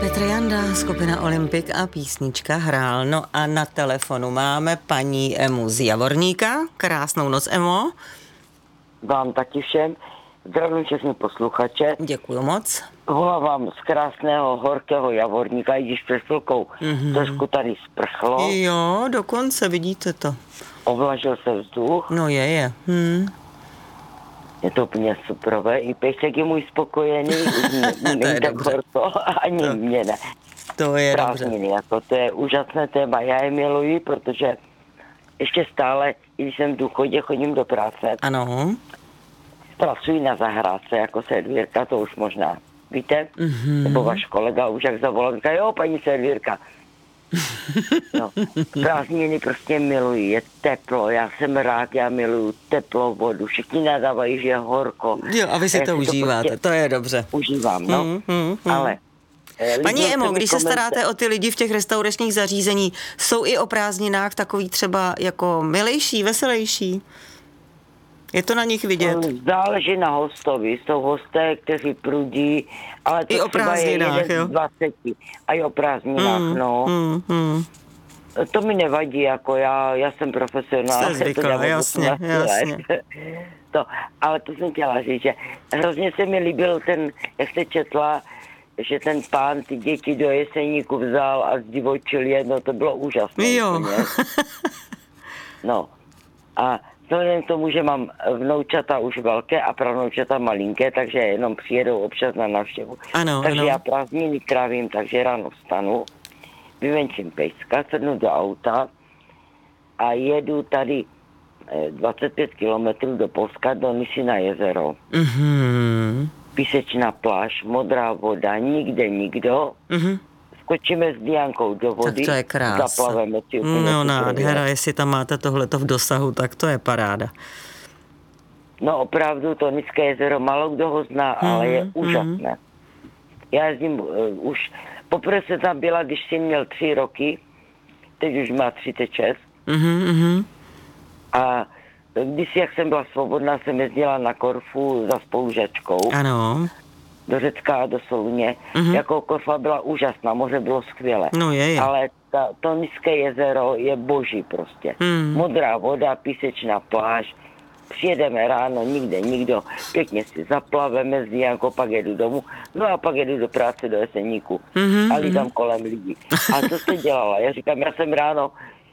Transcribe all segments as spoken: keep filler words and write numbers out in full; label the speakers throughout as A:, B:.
A: Petr Janda, skupina Olympik a písnička Hrál. No a na telefonu máme paní Emu z Javorníka. Krásnou noc, Emo.
B: Vám taky všem. Zdravím všechny posluchače.
A: Děkuju moc.
B: Volám z krásného horkého Javorníka, i když před chvilkou mm-hmm. trošku tady sprchlo.
A: Jo, dokonce, vidíte to.
B: Ovlažil se vzduch.
A: No je, je. Hm.
B: Je to úplně superové. I Pejsek je můj spokojený. Není tak horko, ani to, mě ne.
A: To je
B: Prázdniny,
A: dobře.
B: Jako, to je úžasné téma. Já je miluji, protože ještě stále, když jsem v důchodě, chodím do práce.
A: Ano.
B: Pracuji na zahrádce jako servírka, to už možná víte,
A: mm-hmm.
B: nebo váš kolega už jak zavolal, říká, jo, paní servírka. No, prázdniny prostě miluji, je teplo, já jsem rád, já miluju teplou vodu, všichni nadávají, že je horko.
A: Jo, a vy si
B: a
A: to užíváte, to, prostě to je dobře.
B: Užívám, no,
A: mm, mm, mm.
B: ale...
A: Paní Emo, když se staráte o ty lidi v těch restauračních zařízení, jsou i o prázdninách takový třeba jako milejší, veselější? Je to na nich vidět?
B: Záleží na hostovi. Jsou hosté, kteří prudí, ale to
A: i o
B: třeba je jeden z dvaceti. A i o prázdninách, mm, no.
A: Mm, mm.
B: To mi nevadí, jako já, já jsem profesionál.
A: Jste zvyklá, jasně, jasně.
B: To, ale to jsem chtěla říct, že hrozně se mi líbil ten, jak jste četla, že ten pán ty děti do Jeseníku vzal a zdivočil jedno, to bylo úžasné.
A: Jo.
B: No. A vzhledem k tomu, že mám vnoučata už velké a pravnoučata malinké, takže jenom přijedou občas na návštěvu.
A: Ano,
B: takže
A: ano.
B: já prázdniny trávím, takže ráno vstanu, vyvenčím pejska, sednu do auta a jedu tady dvacet pět kilometrů do Polska, do Nisy na jezero.
A: Mm-hmm.
B: Písečná pláž, modrá voda, nikde nikdo.
A: Mm-hmm.
B: Skočíme s Diánkou do vody.
A: Tak to je krása.
B: Zaplaveme si úplně.
A: No nádhera, jestli tam máte tohleto v dosahu, tak to je paráda.
B: No opravdu, to Niské jezero, málo kdo ho zná, mm, ale je mm. úžasné. Já jezdím uh, už, poprvé se tam byla, když jsem měl tři roky, teď už má třicet šest.
A: Mm-hmm.
B: A když jak jsem byla svobodná, jsem jezdila na Korfu za spolužačkou.
A: Ano.
B: Do Řecka a do Soluně. Mm-hmm. Jako Korfa byla úžasná, moře bylo skvělé.
A: No je, je.
B: Ale ta, to Niské jezero je boží prostě. Mm. Modrá voda, písečná pláž. Přijedeme ráno, nikde nikdo, pěkně si zaplaveme s Diánkou, pak jedu domů, no a pak jedu do práce do Jeseníku. Mm-hmm. A lidám kolem lidí. A co jste dělala? Já říkám, já jsem ráno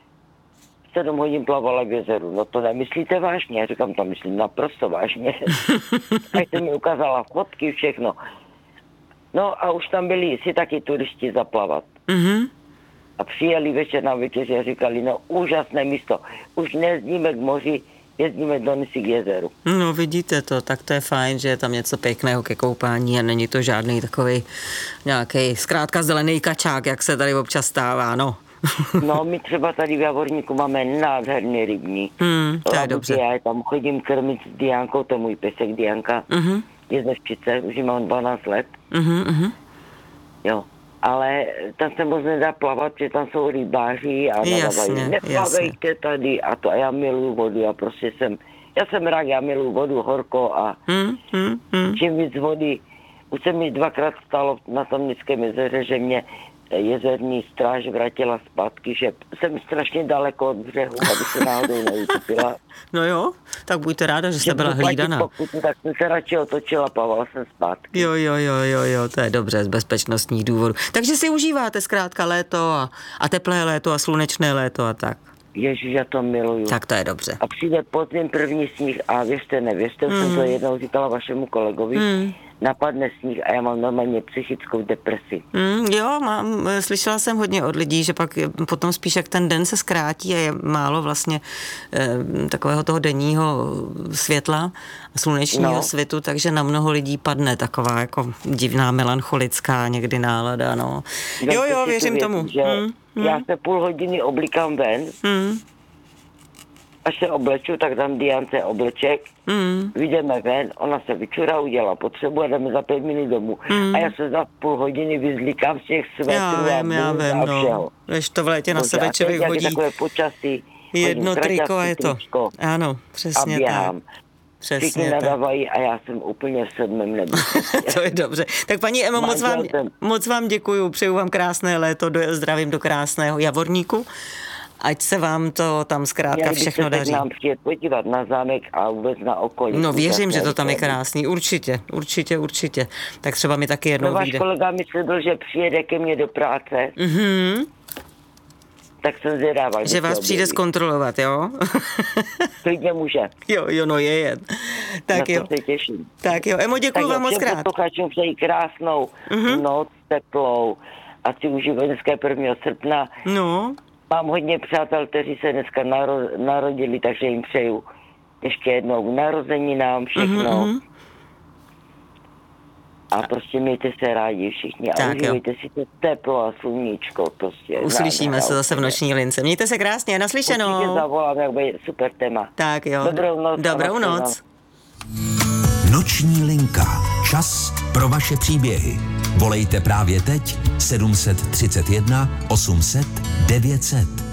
B: sedm hodin plavala v jezeru. No to nemyslíte vážně? Já říkám, to myslím naprosto vážně. A jsem mi ukázala fotky, všechno. No a už tam byli si taky turisti zaplavat.
A: Mm-hmm.
B: A přijeli večer na večeři a říkali, no úžasné místo. Už nejezdíme k moři, jezdíme do Nisy k jezeru.
A: No vidíte to, tak to je fajn, že je tam něco pěkného ke koupání a není to žádný takový nějaký zkrátka zelený kačák, jak se tady občas stává, no.
B: No, my třeba tady v Javorníku máme nádherný rybník.
A: Hmm, to je dobře.
B: Já tam chodím krmit s Diánkou, to je můj pesek Diánka. Uh-huh. Je ze Včice, už mám dvanáct let. Uh-huh, uh-huh. Jo, ale tam se moc nedá plavat, že tam jsou rybáři a nadávají, neplavejte tady a to. A já miluju vodu, já prostě jsem, já jsem rád, já miluju vodu, horko a hmm, hmm, hmm. čím víc vody. Už se mi dvakrát stalo na tom Nickém jezeře, že mě jezerní stráž vrátila zpátky, že jsem strašně daleko od břehu, aby se náhodou neutopila.
A: No jo, tak buďte ráda, že jste byla hlídaná.
B: Pokutu, tak jsem se radši otočila, plavala jsem zpátky.
A: Jo, jo, jo, jo, jo, to je dobře z bezpečnostních důvodů. Takže si užíváte zkrátka léto a, a teplé léto a slunečné léto a tak.
B: Ježiš, já to miluju.
A: Tak to je dobře.
B: A přijde pozdě první sníh a věřte, nevěřte, mm. jsem to jednou říkala vašemu kolegovi, mm. napadne sníh a já mám normálně psychickou depresi.
A: Mm, jo, mám, slyšela jsem hodně od lidí, že pak potom spíš jak ten den se zkrátí a je málo vlastně eh, takového toho denního světla a slunečního no. svitu, takže na mnoho lidí padne taková jako divná melancholická někdy nálada, no. Jo, jo, jo věřím tomu.
B: Věc, že mm, mm. Já se půl hodiny oblikám ven, mm. až se obleču, tak dám Diance obleček, mm. vyjdeme ven, ona se vyčurá, udělá potřebu a jdeme za pět minut domů. Mm. A já se za půl hodiny vyzlíkám z těch svetrů a
A: já vím,
B: a všeho.
A: No. Když to v létě na
B: no,
A: sebe člověk hodí
B: takové počasí,
A: jedno triko a je to. Ano, přesně
B: a běhám.
A: tak. Přesně
B: všichni nadávají a já jsem úplně v sedmém nebi.
A: To je dobře. Tak paní Emo, moc vám, moc vám děkuju, přeju vám krásné léto, do, zdravím do krásného Javorníku. Ať se vám to tam zkrátka všechno daří.
B: Měli byste se k nám přijet podívat na zámek a vůbec na okolí.
A: No věřím, že to tam je krásný. Určitě, určitě, určitě. Tak třeba mi taky jednou
B: no, váš
A: vyjde.
B: kolega mi slíbil, že přijede ke mně do práce.
A: Mhm.
B: Tak jsem zvědává.
A: Že vás přijde zkontrolovat, jo?
B: Klidně může.
A: Jo, jo, no je jen. Tak
B: na
A: jo.
B: to se těším.
A: Tak jo, Emo, děkuju vám moc krát.
B: Posluchačům přeji krásnou mm-hmm. noc, teplou. Ať si užívají dneska prvního srpna.
A: No.
B: Mám hodně přátel, kteří se dneska naro- narodili, takže jim přeju ještě jednou k narozeninám všechno. Mm-hmm. A prostě mějte se rádi všichni a
A: tak
B: užívejte jo. si to teplo a sluníčko. Prostě.
A: Uslyšíme se zase v noční lince. Mějte se krásně, naslyšenou.
B: Určitě zavolám, jak bude super téma.
A: Tak jo.
B: Dobrou noc.
A: Dobrou noc.
C: Noční linka. Čas pro vaše příběhy. Volejte právě teď sedm set třicet jedna osm set devět set.